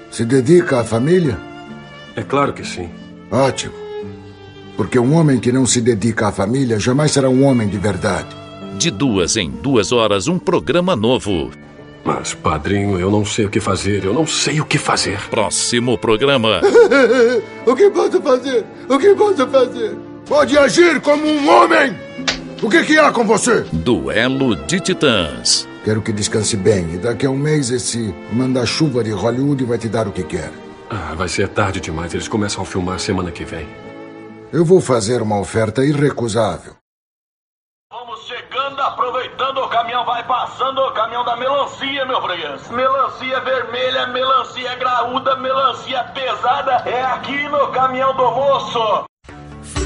Se dedica à família? É claro que sim. Ótimo. Porque um homem que não se dedica à família jamais será um homem de verdade. De 2 em 2 horas, um programa novo. Mas, padrinho, eu não sei o que fazer. Eu não sei o que fazer. Próximo programa. O que posso fazer? O que posso fazer? Pode agir como um homem! O que há com você? Duelo de Titãs. Quero que descanse bem. E daqui a um mês esse manda-chuva de Hollywood vai te dar o que quer. Vai ser tarde demais. Eles começam a filmar semana que vem. Eu vou fazer uma oferta irrecusável. Vamos chegando, aproveitando, o caminhão vai passando, o caminhão da melancia, meu freguês. Melancia vermelha, melancia graúda, melancia pesada, é aqui no caminhão do moço.